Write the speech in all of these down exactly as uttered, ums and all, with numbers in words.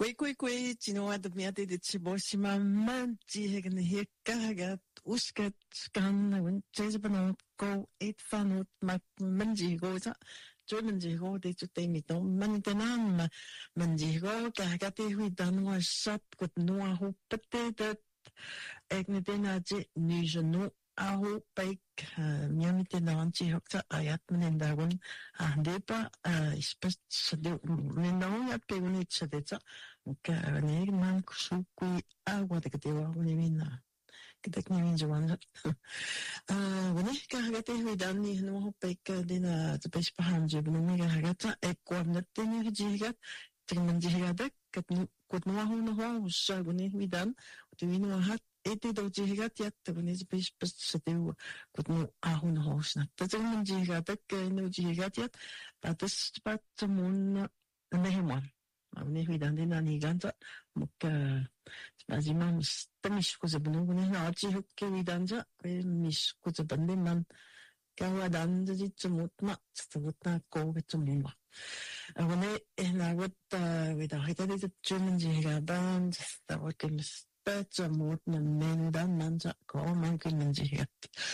Kwe kwe kwe, chino ad miate de chiboshima manchi hegen hekagat uskat kan wen chesbanot go et fanot mak manji go sa jo manji go de chute mi to man tenan manji go kagat hui dan wa sat kot no ho pete dat ek ne denaje ni jeno a ho pek miami tenan chi hokta ayat menendagon a depa ispes de mendagon ya pe uni chadeta ka ne man kusukui agua de que te va a mina que te kni min joan ah wani ka hagate hui dan ni no ho pek de na te pes paham je no mi ga hagata e ko na te ni jigat te man jigat kat no kot no ho no ho sa wani hui dan te ni no hat ete do jigat ya te wani je pes pes se te kot no a ho no ho sna te man jigat ke no jigat ya pa te spat mon neheman ne hui dan de na ni ganta muk 마지막 미스코 잡는 나 아직 흑게 위단자 왜 미스코 잡는데 만 가와 난지 좀 못마 스부터 고게 좀 뭔가 아번에 나왔다 왜다 하다데 주문지가 반 스타워게 미스터 못는 맨단 만자 고만 그는지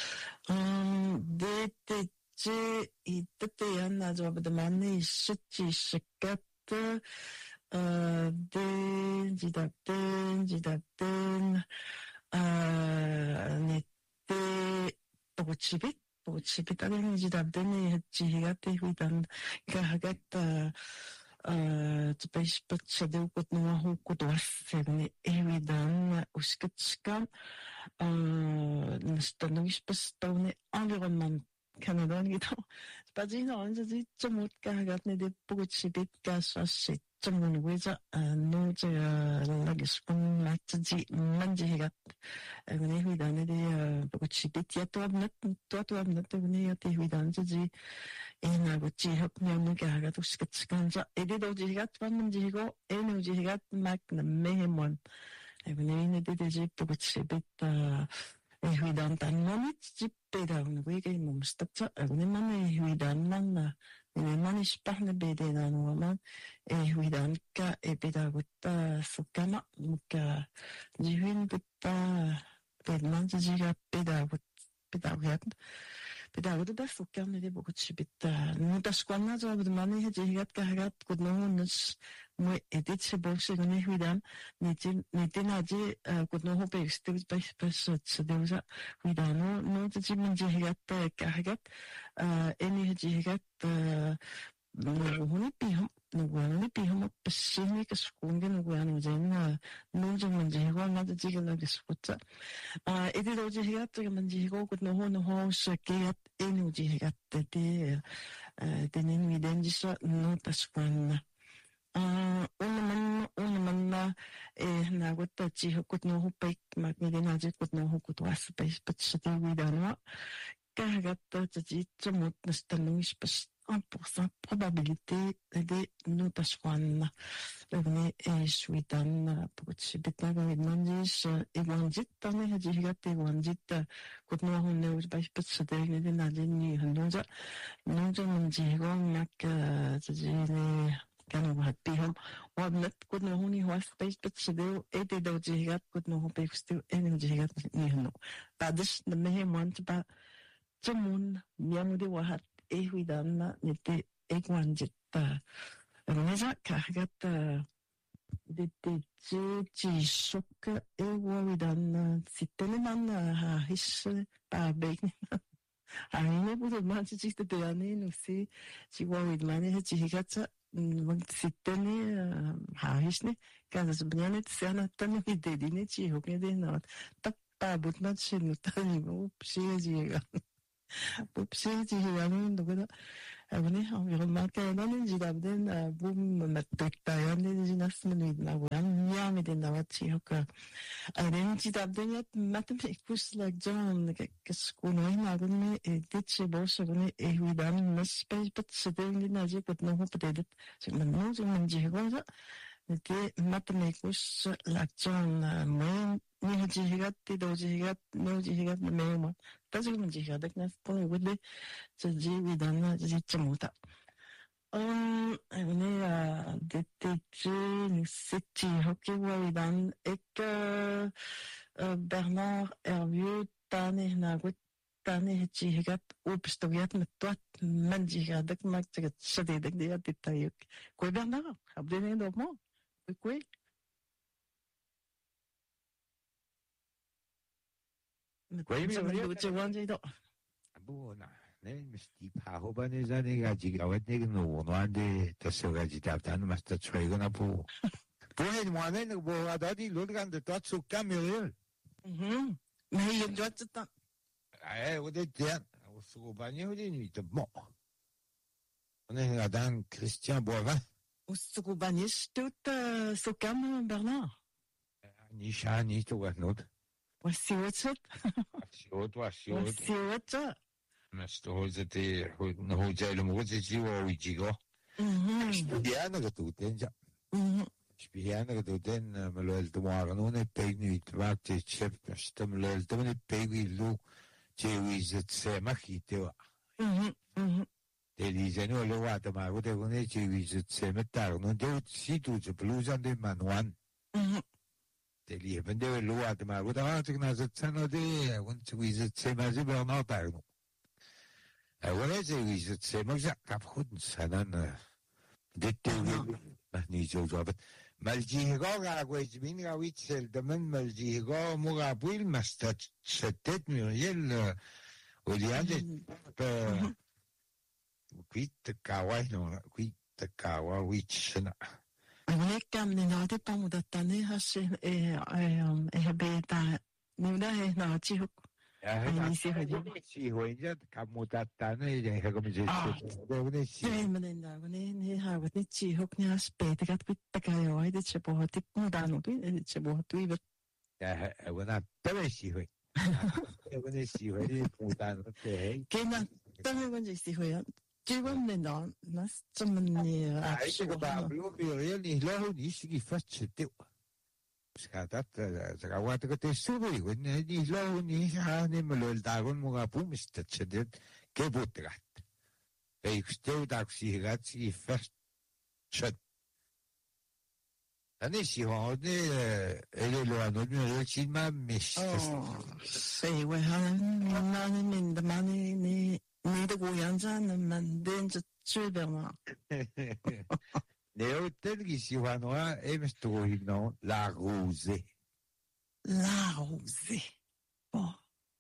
음 데테지 이때야 나저보다 많이 쉽지 쉽겠다 Uh, den, jida den, jida den, uh, nete, pochibit, pochibit, again, jida den, jihigate, huidan, kahagat, uh, uh, tupes, patchade, ukot, no, hukot, wasene, evidan, uskatskam, uh, nastanuis, pastone, environnement, Canada, gitu. Spazino, onde 좀 못 가gat, ne, pochibit, gaswasit, 좀 외자 노제가 라기스군 마트지 만지가 그네 휘단에 보고 치비티야 또 없는 또또 없는 때문에 여태 휘단지 에나고 지협냐무게 하가 독식간자 에디도 지가 만지고 에너지가 막 매해먼 그네 이네들지 보고 치비타 휘단 단만이 집배다는 거 이게 몸스tab자 그네만의 휘단만 Nemani spahne bede na nuaman e huidan ka e pedaguta sukama muka jihin butta pedman jiga pedagut pedagut pedagut da sukama de boku chibita no da skwana zo de mani he jigat ka hagat kod no nus mo edit se boxe ne huidan ni tin ni tinaji kod no ho pe stil pa pa se deusa huidan no no jimin jigat ka hagat eni jigat 누구는 비험 누구는 비험 없으니 그 수공게 누구는 이제는 노정 문제고 나도 지금 나게 수고자 아 이들도 지가 또 문제고 그 노호는 호스게 에너지 해가 때에 되는 위den지서 노다스관 아 오늘만 오늘만 에 나고다 지하고 노호 백 막이게 나지 곧 노호 곧 왔어 베이스 버치도 위다노 가가다 지지 좀 못스탄는 싶었어 un pour cent probabilité de nous taswan ne e suitan possibilità che manjis e wanjit tane hajigate wanjit kutno honne us bai patsade ne na ni hanonja nonja manjigo mak jine kanu happy hom wabnet kutno honi was bai patsade e de dojigat kutno ho pekstu enerjigat ni hano badis ne me want ba tumun miamude wahat e huidanna nete egwanjetta neza kahagata de de ji sok e huidanna siteleman ha his pa beg 아니네 보도 많이 지도 되네 누시 지와 위만에 지가자 음 시때니 하히스네 가서 그냥 세나 때문에 되디네 지 혹에 되나 딱다 못나 치는 뭐 시에지가 pops지라는 누구나 아버니 이런 나는 지답된 봄 맞다 연는 지났으면 나고 양양이 된다 같이 효과 아는 지답된 mathematics like John que scuno in agone e dice bossone e huidan mas pes pedin naji pot no potedet se man no se man jigoza de mathematics like John men ni jigat do jigat no jigat me 따지면 지가 되겠나 보니 근데 저 지위단나 지점보다 Um, wanneer uh, dit dit City hockeywawidan ik uh, uh, Bernard Hervieux tani nagut tani hichigat upstogiat mettuat manjigadak magtagat shadidak dia ditayuk. Koi Bernard, abdene dormo. Koi. Koi Mettuat uche wanjido. Buona. 네, 미스티 파호반에 자네가 지금 어디 노원한테 됐어가지 답단 마스터 트레이거나 보. 보내 뭐하는 뭐 어디 로드간데 또 숙담이를. 음. 네, 연주했다. 아, 어디 대 수고반이 어디니 또 뭐. 오늘 아단 크리스티안 보아가. Oestogobanis stout sokam Bernard. 니샤 니또 가노드. Wasiwatset. 시옷 와시옷. Wasiwatset. Mestolzete hotel mozici o igigo. Spiano che tu tenja. Spiano che tu ten me lo el tomar non è pegni it vate chef stem lo el tomne pegni lu che wizet se machite. Te dizeno lo vate ma vode con e che wizet se metar non devo si tu che blusa de manuan. Te li vende lo vate ma vode vate che na zano de con che wizet se ma se Bernard parno. Wanneer ze is het ze, maar ik heb goed zijn dit niet zo zo. Maar die higa gaat min gaat iets zelden, maar die higa moet abel maar dat zetet Muriel Oliande kwit kawa no kwit kawa which na. Wanneer kam ni na de pamu dat tane has eh eh eh beta nu da he na chi hoek. Ja, zie je, zie je, kan moet dat dan niet zeggen, maar je ziet nee, maar nee, nee, nee, hij wordt niet zie ook niet als beter gaat met de kajo, dit je behoort ik moet dan ook doen, dit je behoort toe weer. Ja, we na te zie je. We na zie je, dit moet dan ook te. Kena, dan we gaan zie je. Je wil niet dan, nas temen ja, ik zeg maar, bloemen, niet lopen, niet zie vast zitten. Skatat sa wat ko te subi gun ni lo ni ha ni melol dagon mo ga pumis tatsedet ke butrat e kstel dak si gat si fest chat ani si ho de ele lo ano ni lo chi ma mis sei we han nani min de mani ni ni de goyanjan man den je tsubema Neo telgi si wanoa emesto hino la rose. La rose. Oh.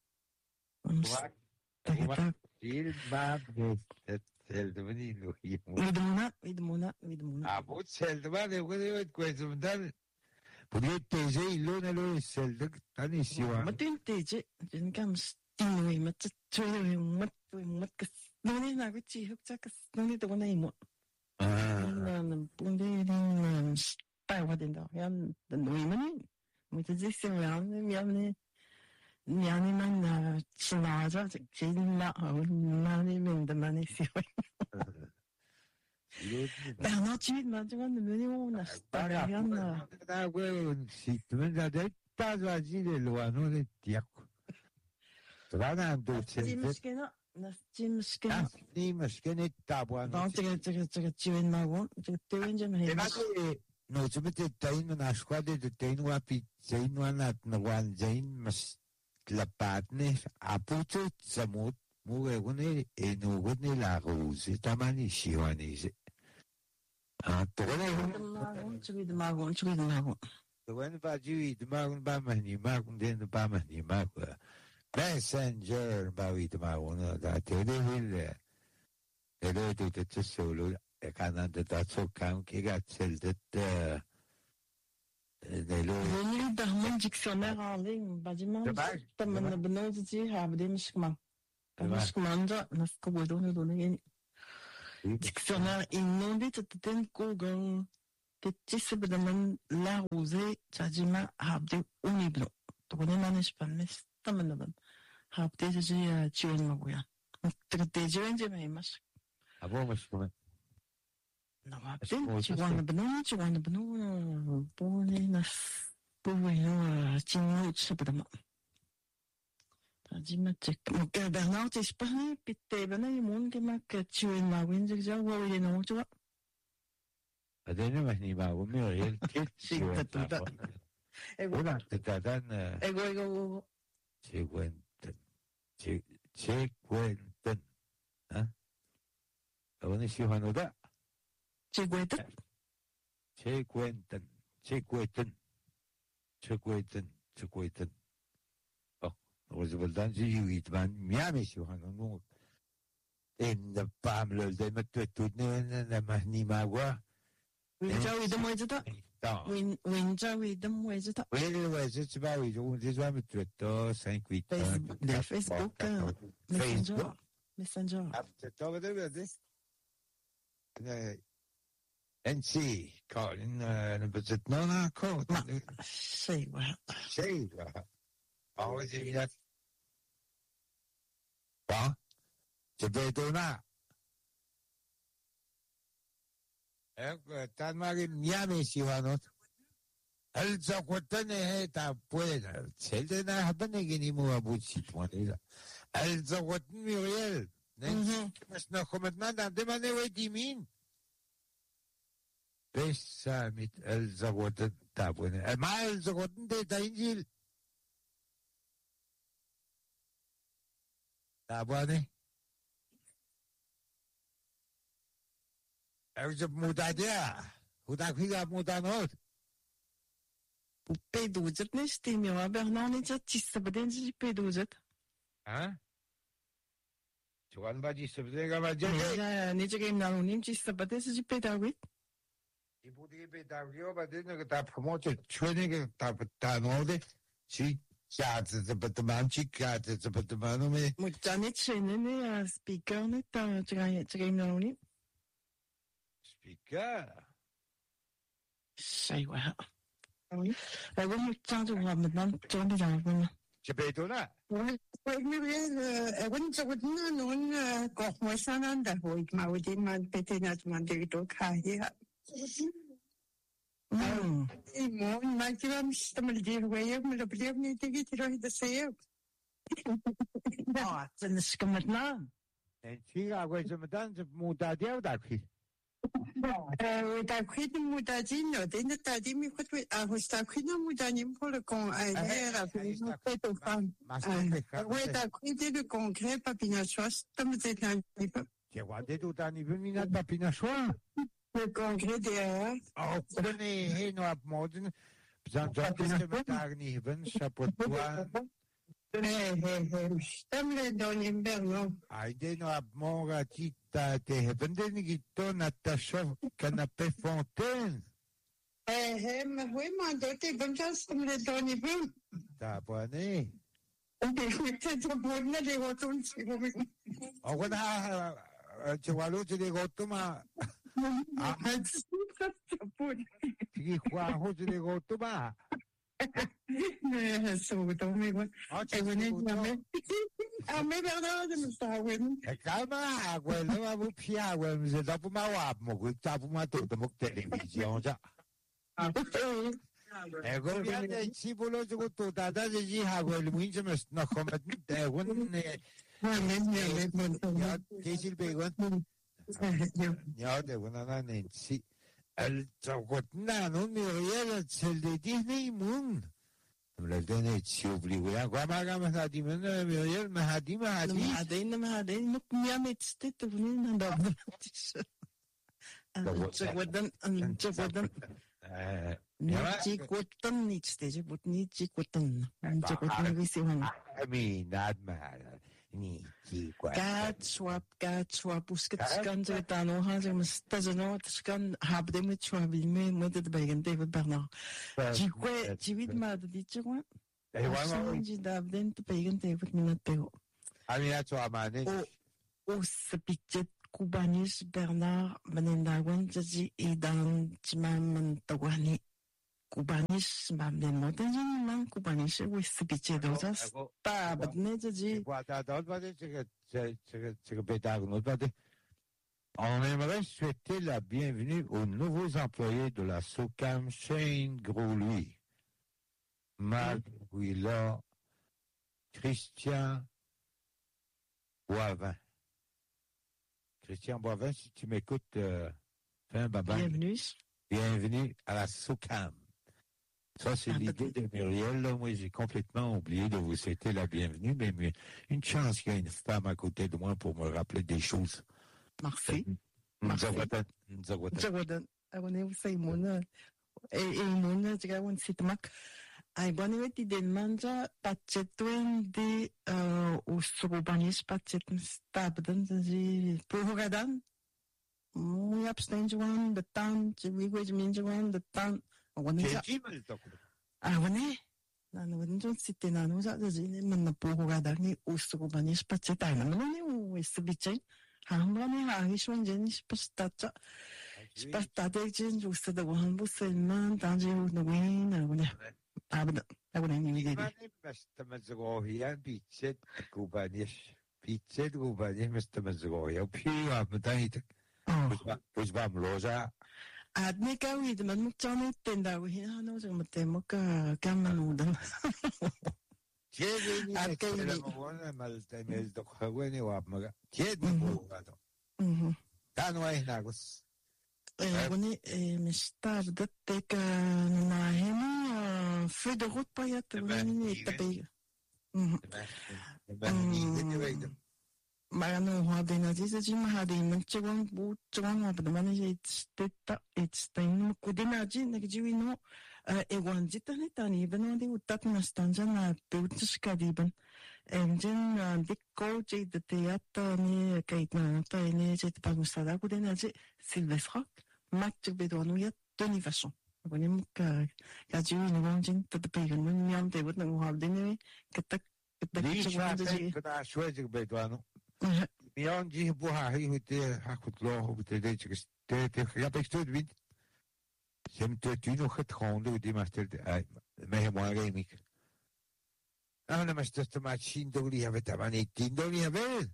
Il va het seldemani lo himo. Vidmona, vidmona, vidmona. Ah, but seldemani whatever questo dan. Podia teze ilona lo seldek tani si wa. Matin teze, den kam stinoi mat tsoi mat mat kas. Noni na ko chi hok cha kas noni to na imo. En dan bij wat in dag, ja, dan doe je me niet. Moet je zich zeggen, ja, ja, nee, ja, nee, man, snaza, ik zie niet nou, maar nee, men, de man is hier. Ben not niet, maar toen de meneer na staan, ja, na. Daar wel, ziet men dat het pas wat zie je, lo, no, het diak. Terwijl aan doet ze. Nasty misschien. Ja, nee, misschien niet tabuan. Dan tegen tegen tegen tien maanden, tegen tien jaar mee. No, ze met het tuin na squadre de tuin wapi zijn wana na wan zijn mas lapatne aputo samut muge gune e no gune la rose tamani shiwanese. Ah, togone churi de magon, churi de magon. Togone ba jui de magon ba mani magon den de ba mani magon. Messenger ba wi de magon da te de hil. Ele de te solo e canante da so kan che gatzel det Nu daar mijn dictionnaire alleen, maar die man dat men benoemd die hebben die misschien misschien dat dat kan we doen doen in dictionnaire in non dit het ten Google dit is bij de man la rose tajima hebben die uniblo toch niet man is van mis dat men dat hebben deze je tien magoya dat deze je mee mas abo mas komen. Nou, ben je want benoemen, je want benoemen, bonen, nas, boven, tien minuten, ze bedoelen. Dit Mathieu. Donc, Bernard, tu es pas né, puis t'es ben, il monde qui m'a que tu es ma win, je dis, ouais, il est non, tu vois. Adene mahni ma Muriel, quel C'est tout ça. Voilà, c'est Adan. Ego, ego. C'est Quentin. C'est Quentin. Hein? On est sur un oda. C'est Quentin. C'est Quentin. C'est Quentin. C'est Quentin. C'est Quentin. Roosevelt zie je iets, maar Miami is gewoon een moe. En de Pamela, de met de toenen, de mag niet maar waar. Winja, wie de mooie zit dat? Winja, wie de mooie zit dat? Weet je wat, het is wel iets, het is wel met Twitter, zijn kwijt. De Facebook, Messenger. Messenger. After toch dat we dit. Nee. En zie, Colin, een beetje nou na, Colin. Zeg wat. Zeg wat. Oh, is het dat? Ja? Je bent er na. Ik dan maar in Miami Sivano. El Zakwatane heta puede. Hetzelfde na hebben ik niet meer op het moment. El Zakwat Muriel. Nee, mas nog kom het na dan de manier hoe die min. Besa met El Zakwat tabune. Maar El Zakwat de tainjil. Tabane. Er is op moedadia. Hoe dat ik dat moet dan ook. P12 не ще ми, а Бернар не тя ти се бъден си P12. А? Чуган бади се бъден га бади. Не, не че им аноним ти се бъден си P12. И буди P12 бади на та промоция чуене га та та ноде. Си чат за батман чи кат за батман ме. Му тя не че не не спикър не та че че им аноним. Спикър. Say what? Oui. Ben oui, tiens, tu vois, maintenant, tu vois déjà, voilà. Je peux être là? Oui, Muriel, er wouldn't so wouldn't know, got my son under, who ik maar within man, petting at man, they don't care here. Hmm. Mo, maar ik heb stemmen die way, maar dat bleef niet tegen het rood te zeggen. Ah, het is een schimmet naam. En zie je, als je me dan moet dat jou dat Dat kwit moet dat zien, no. Den dat die me goed weet. Ah, was dat kwit moet dat niet voor de con. Ah, nee, dat is nog veel te gaan. We dat kwit de concreet papina chois, dan moet het nou niet. Je wat dit doet dan niet meer met papina chois. De concreet ja. Oh, nee, hey, nou op moden. Dan zou je me daar niet hebben, chapeau. Hey, hey, hey. Stemle dan in Berno. Ah, de nou op morgen tita te hebben de nigito Natasha canapé fontaine. Eh, hey, maar hoe maar dat ik ben just stemle dan in Berno. Da bone. Ok, ik zit op boven de hotel. Oh, wat ha, je wou je de goto ma. Ah, het is niet op boven. je wou je de goto ma. Nee, zo dat me gewoon. Ik wil niet meer. Ah, me verdade me está bueno. Calma, abuelo, va a pia, abuelo, se da por ma mo, que ta por ma to mo televisão já. É governo de símbolo de goto, da da de abuelo, muito mas não como é um né. Que se pergunta. Já de uma na nem si. El Zagotna, no Muriel, cel de Disney Moon. Le donner si oublié. Quoi, ma gamme, ça dit, Muriel, Mahadi, Mahadi. Mahadi, Mahadi, nuk mia met stit of niet aan dat. Zeg wat dan, zeg wat dan. Niet zie wat dan niet steeds, je moet niet zie wat dan. Zeg wat dan wist je van. I mean, not mad. Niet zie wat. Gat swap, gat swap, usket scan ze het aan ogen, zeg maar, dat ze nou het scan hebben de met swap, die me moet het bij David Bernard. Je weet, je weet maar dat dit gewoon. Als je daar dan te bij David met Theo. I mean, that's what I mean. O se pitchet Kubanis Bernard benendawan jadi idan cman tawani Kubanis mamden moten man Kubanis o se pitchet dosas ta badne jadi Guarda, dal vade che che che che pétard vade. On aimerait souhaiter la bienvenue aux nouveaux employés de la SOCAM Shane Gros-Louis. Marc Wheeler, Christian Boivin. Christian Boivin, si tu m'écoutes, euh, fais un baba. Bienvenue. Bienvenue à la SOCAM. Ça, c'est ah, l'idée de Muriel. Là. Moi, j'ai complètement oublié de vous souhaiter la bienvenue, mais, mais une chance qu'il y ait une femme à côté de moi pour me rappeler des choses. Merci. Merci. Nzawadan. Abone say mona. E e mona tiga won sitmak. Ai boni weti den manja patchetuen de uh usubanis patchet stabden de pohogadan. Muy abstenjuan de tan, jiwij minjuan de tan. Ah, wane? Nanu wanjon sitte nanu sa jine manna pohogadani usubanis patchetai namani uisbichen. 한번에 하기시면 이제 스포츠다죠. 스포츠다들 이제 주스도 한 부스만 단지 누구인 누구네. 아버지, 아버지 님이. مستمزقوهيا بيتشد كوبانيش بيتشد كوبانيش مستمزقوهيا وبيوا متاهيتك وش بعملوجا 아드니까 위드만 묵전에 땐다고 하는 좀 못해 뭐가 감만 오든 제대로 아까는 뭐는 말때 메즈도 하고니 와마가 제대로 가도 음 단와이 나고스 에고니 미스타르 데테카 나헤니 페드롯 파야트 보니 타베 음 마가노 화데나 지스지마 하데는 저건 뭐 저건 하다만 이제 스테타 에츠타인 쿠데나지 네지위노 ewan zitten niet aan even, want die dat na stanja na puntjes kadiben. En jen dik coach de theater ni kait na ta ni zit pas mustada ku den aje Silvestre match bedo nu ya Tony Vachon. Abone mu ka ka ji ni gon jin ta de pegen mun nyam te wat na u hal den ke tak ke tak ji wan de ka shwezi bedo anu. Mion ji bu ha hi hute ha kutlo hute de chik te te ya bekstud vid. Sem te tu nog het gronden die master me helemaal remik. Nou, dan was dat de machine door die hebben het maar niet tien door die hebben.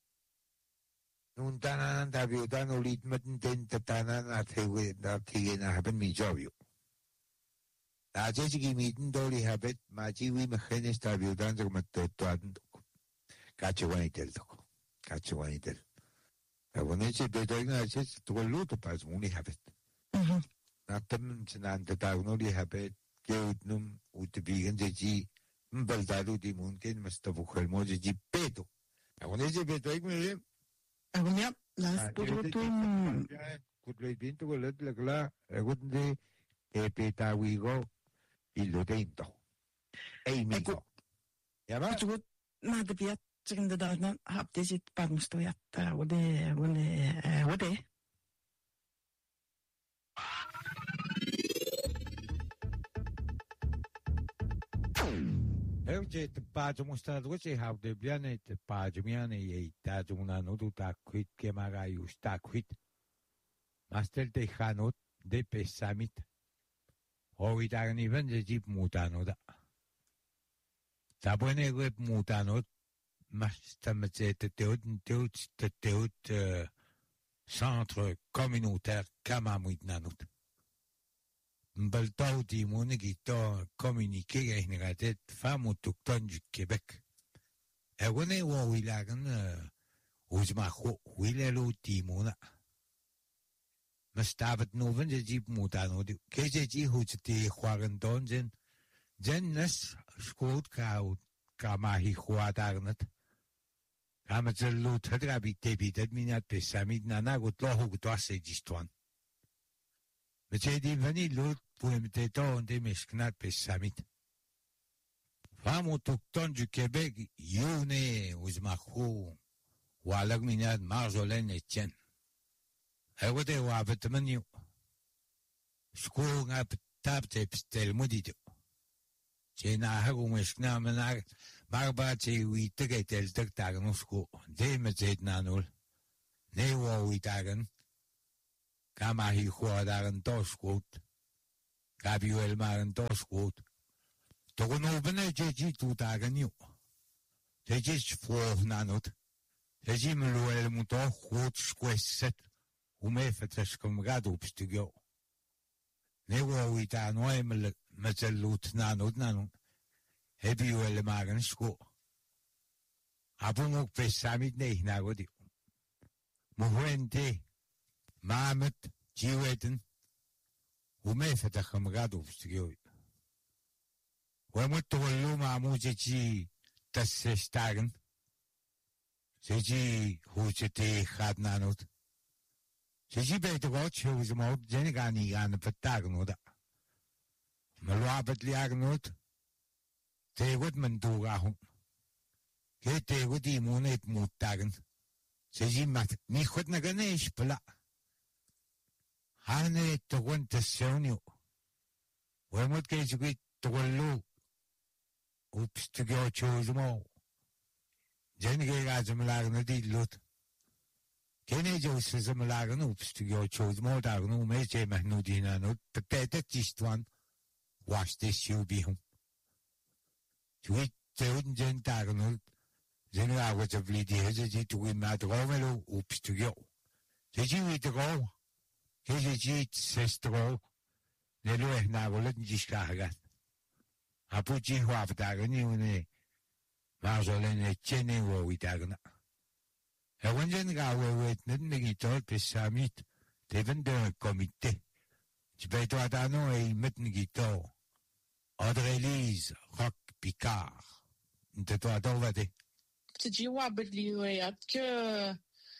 Nun dan aan dat we dan al iets met een tent dan aan dat we dat tegen hebben niet zo joh. Nou, als je die meeten door die hebben, maar die we me geen is dat we dan zo met het doen. Gaat je wel niet tel toch? Gaat je wel niet tel. En wanneer je bedoelt dat je het toch loopt pas moet niet hebben. Natam sinan tatawno di habet keut num utbigen jeji mbaldadu di mungkin mastabukhal mo jeji peto agone je peto ik me agone las purutum kutloi pinto golet lagla agunde e petawigo illo dento ei migo ja ma gut na de piat chicken de dana hab deze pagmusto yatta ode ode ode Evje te pajo mostrar doce hau de biane te pajo miane e tajo una nodu ta quit que magai usta quit. Master te hanot de pesamit. Hoy dagni vende jeep mutano da. Sabone web mutano mastamete te teut teut te teut centre communautaire kamamuit nanut. Mbeltau di monegito communiqué avec la tête femme autochtone du Québec. Et on est où il a un uzmacho, où il est l'autre timona. Mais stavet noven de jeep mutano. Qu'est-ce que tu as dit khoaren donzen? Zen nes skoot kau kamahi khoadarnet. Kamatzel l'autre habité bitet minat pesamid nana gotlo gotwasse d'histoire. Mais j'ai dit venez l'autre pour me détendre des mesquinat pesamit. Femme autochtone du Québec, yone uzmacho, walag minad Marjolaine Etienne. Ewade wa vetmenu. Sko nga tap te pistel modito. J'ai na hagu mesquina menag marba che wi tegetel tek tagen sko. De me zet nanul. Ne wa wi tagen. Kamahi khoadaren toskot. Gabriel maren toskot. Togono bene jeji tu tagen yu. Jeji froh nanut. Jeji meluel muto khot skwesset. Ume fetres kom gado pstugyo. Ne wa wi ta no emel mezelut nanut nanut. Hebi wel maren sko. Abungok pesamit ne hinagodi. Muhuente, Mamet, Jiweten, Umefeta Hamagado, Stigio. Wemut to Luma Mujichi, Tassestagen, Seji, Huchete, Hadnanot. Seji beter watch, who is a mob, Jenigani and the Patagnoda. Malwabat Liagnot, Te Woodman do Rahum. Te Woody Monet Mutagan. Seji mat, ni goed na ganesh pala. Hane to want to sonio. When what gets you to a low? Oops to go choose more. Jenny as a malagan did loot. Kenny Jones is a malagan, oops to go choose more dog, no major mahnudina, no, but that just one. Wash this you be home. To eat the wooden gen diagonal. Then I was a bleedy hesitate to win my Romelo, oops to go. Did you eat the go? Hesitate, says the go. The Louis now will let me discard. I put you half a diagon in a Marzolin a chenny row with diagon. I went in the guy with nothing it all beside me. They even do a committee. It's better I don't know a mitten guitar. Audrey Lise, Rock Picard. De toi d'envoyer. Tu que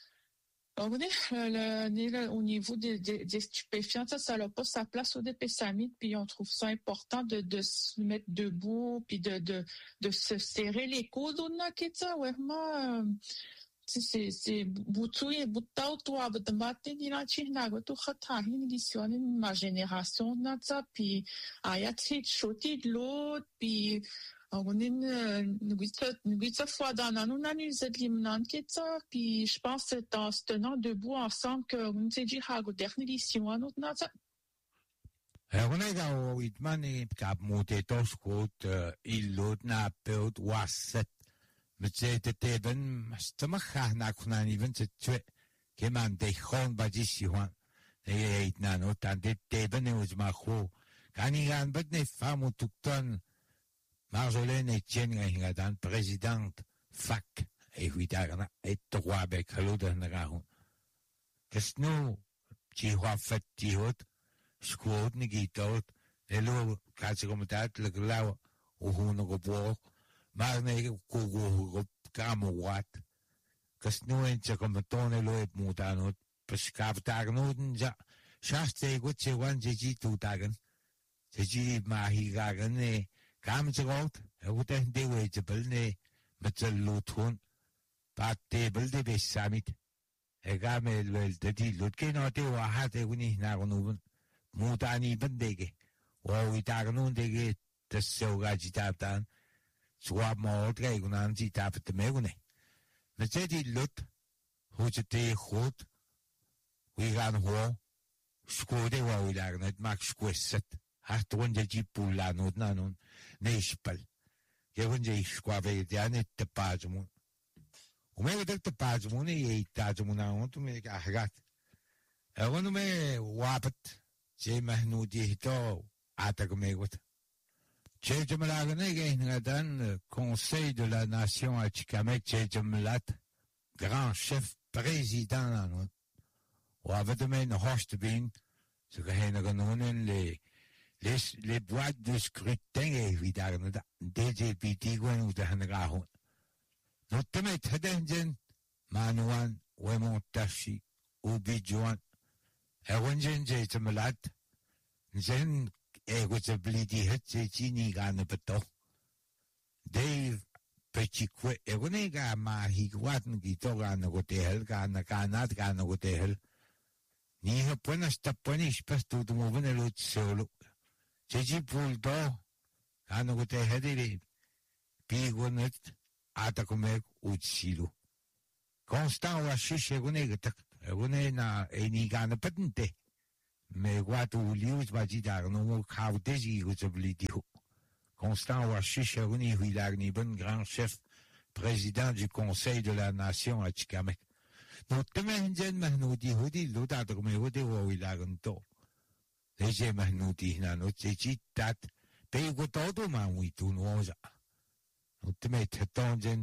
au niveau des, des, des stupéfiants, ça, ça n'a pas sa place au dépessamite, puis on trouve ça important de, de se mettre debout, puis de, de, de se serrer les coudes, on a ça, vraiment, c'est, c'est, boutou et boutao, toi, de matin, il a dit, n'a pas tout retard, une édition, ma génération, n'a ça, puis, ayat, c'est choté de l'autre, puis, on est une fois dans la nous nous éliminant qui ça puis je pense que c'est en se tenant debout ensemble que on s'est dit à la dernière édition à notre nata. On est dans le rythme et cap monté tout ce que il l'autre n'a pas eu wasset mais c'était ben c'est ma chana qu'on a even c'est tu que man des khon badisiwan et n'a not tant de ben aux ma kho quand il a un peu de femme tout ton Marjolaine Etienne Hingadan, présidente F A C, et Huitagana, et trois avec Haludan Rahun. Qu'est-ce que nous, qui ont fait Tihot, Squad Nigitot, et l'eau, Katsikomutat, le Glau, ou Hunogobo, Marne Kugu, Kamowat. Qu'est-ce que nous, et Tchakomaton, et l'eau, et Moutanot, parce qu'Avtagnoden, Shaste, Gutsewan, Jiji, Tutagan, Jiji, Mahigagan, et Kam ze goud, er wordt echt de weetje belne met zijn loodhoon, paat tebel de best samit. Er gaat met wel de die lood geen ooit heel hard even niet naar genoegen, moet aan niet bendegen. Waar we daar genoen degen, dat zo gaat je daar dan, zo maar krijgen aan die daar te meegenen. Met ze die lood, hoe ze te goed, we gaan hoor, schode waar we daar net maak squisset. Hartoon de jipula nood na noon. Neispel. Je wens je squave de anet te pazmoen. Hoe me dat te pazmoen je tazmoen aan toen ik agat. Er won me wapet. Je mahnu die hito atak me wat. Je jamalagne geen dan Conseil de la Nation à Chikamek je jamlat grand chef président aan. Wavet me een host bin. Ze gaan genomen le Les, les boîtes de scrutin, évidemment, D J P T, ou de Hanraho. Notamment, Hadenjen, Manuan, Wemontashi, Ubijuan, Erwinjen, Jaytamalat, Zen, Egotabili, Hetchini, Ganapato. Dave, Pechique, Egonega, Mahiguatan, Gitogan, Hotel, Gana, Ganat, Gana, Hotel. Ni Buenas Taponish, Pasto, the Movenelo solo. Jeji Puldo, Hanogote Hediri, Pigonet, Atacomek, Utsilu. Constant was Shishagunegatak, Gunena, Enigana Patente. Me guatu lius Bajidar, no more cow desi was a blidiho. Constant was Shishaguni, Huilagni, bon grand chef, président du Conseil de la Nation à Chikamek. Notamment, Jen Mahnoudi, Hudi, Ludatok, Hudi, Huilaganto. Leje mahnuti na no chechi tat pe go todo ma wi tu no za. Ultimate tonjen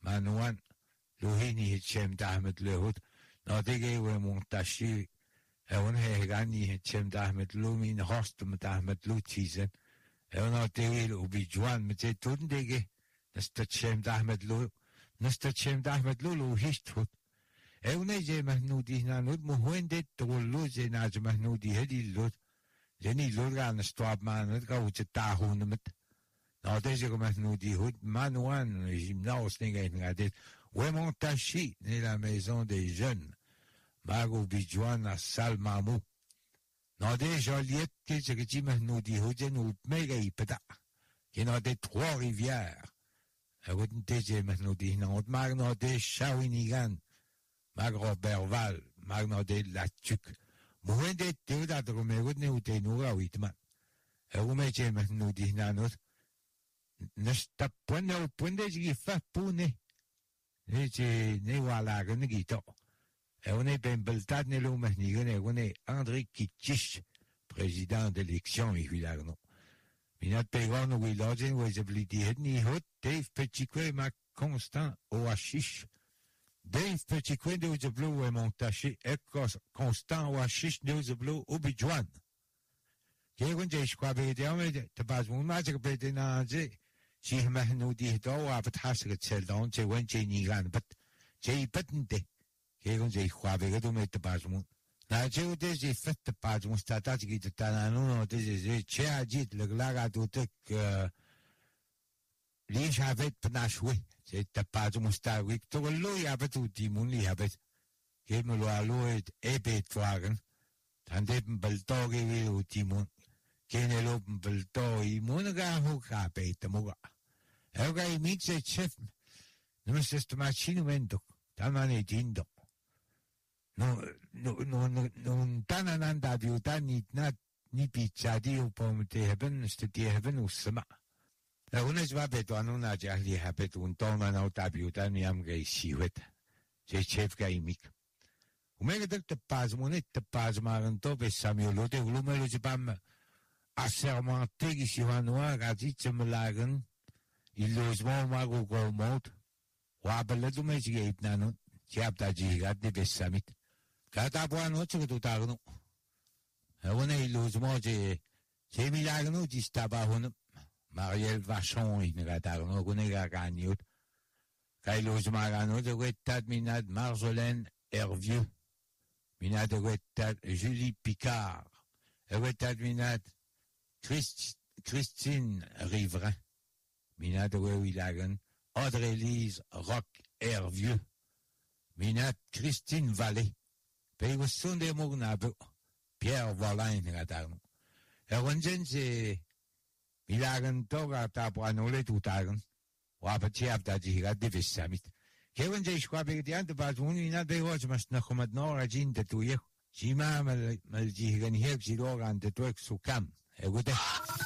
Manuan, Lohini Chem Dahmet Lehut, Nordige we Montashi, Ewan Hegani Chem Dahmet Lumin, Hostum Dahmet Lutisen, Ewan Degil Ubi Juan, Mete Tundege, Mister Chem Dahmet Lu, Mister Chem Dahmet Lulu Hishtut. Ewan J. Mahnudi Nanud, Muhuendet, the Luz in Aj Mahnudi Hedi Lut, Jenny Lurgan, the Stop Man, go to Tahunamit. Nou, deze komt nu die goed. Manuan, gymnase, dingen aan dit. We montachi, in la maison des jeunes. Mago Bijuan à Salmamou. Nou, deze Joliette, qui se dit nu die goed, en u mega ipeda. Qui n'a des trois rivières. En goed, deze nu die nou, mag nou des Shawinigan. Mag Robertval, mag nou des Latuc. Moen dit, dit dat er mee goed, nu te nu uit, man. En hoe met je met nu die nou, Nesta pone o pone de fa pune. Nece ne wala gane gito. E on est ben beltad ne lo mahnigane on est André Kitich, président d'élection i Vilarno. Minat pegon o wilogen was ability hedni hot Dave Petitque ma constant o ashish. Dave Petitque de the blue e montaché ekos constant o ashish de the blue obijuan. Kegon je skwa be de ame te bas mo ma je be de na je شيء مهنودي دوا بتحاسك تسلدون جي وين جي نيغان بت جي بتنتي كيكون جي خوابي قدو ميت بازمون لا جيو دي جي فت بازمون ستاتات جي تتانانون دي جي جي عجيد لغلاغا دوتك ليش عفت بناشوي جي تبازمون ستاويك تقولو يابتو ديمون لي يابت كيملو علوه ايبيت واغن تانديبن بلتوغي ويو ديمون كيني لوبن بلتوغي مونغا هو كابيت موغا Elga i mit se chef. No me se sto macchino mento. Tamane dindo. No no no no no tanananda biuta ni na ni pizza di u pom te hebben ste te hebben usma. La una jwa beto anuna jahli habet un tona na ta biuta ni am ge siwet. Se chef ga i mik. U me gedek te pas monet te pas maran to be samiolo te glumelo jbam assermenté ki siwanoa gati chemlagen. Il logement mago gormot wabele du me geit nanu chiapta gigat de besamit kata buano chutu tagno awone il logement je je milagno di staba hon Mariel Vachon in gatarno gunega gagnot kai logement gano de wetat minad Marjolaine Hervieux minad de wetat Julie Picard wetat minad Christ Christine Riverain Minat Wilagan, Audrey-Lise Rock Hervieux, Minat Christine Vallée, Pei was Sunday Mognabo, Pierre Volin Ratarno. Erwanjen se Milagan Toga Tapuanole Tutagan, Wapachiap Dajiga Divis Summit. Kevin J. Squabig the Antibas, Munina de Watchmas Nakomat Nora Jin the Tuyo, Shima Maljigan Hebsi Logan the Twerk Sukam. A good day.